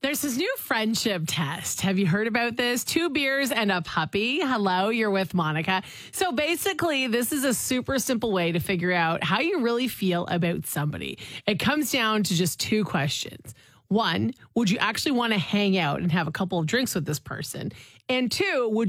There's this new friendship test. Have you heard about this? 2 beers and a puppy. Hello, you're with Monica. So basically, this is a super simple way to figure out how you really feel about somebody. It comes down to just 2 questions. 1, would you actually want to hang out and have a couple of drinks with this person? And 2, would